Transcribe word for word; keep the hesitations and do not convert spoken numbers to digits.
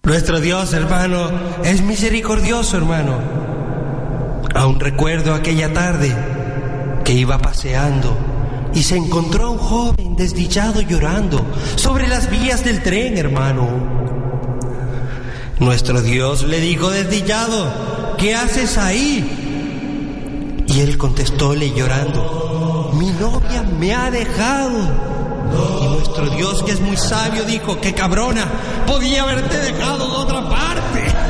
Nuestro Dios, hermano, es misericordioso, hermano. Aún recuerdo aquella tarde que iba paseando y se encontró a un joven desdichado llorando sobre las vías del tren, hermano. Nuestro Dios le dijo desdichado: ¿qué haces ahí? Y él contestóle llorando: mi novia me ha dejado. Y nuestro Dios, que es muy sabio, dijo: qué cabrona, podía haberte dejado de otra parte.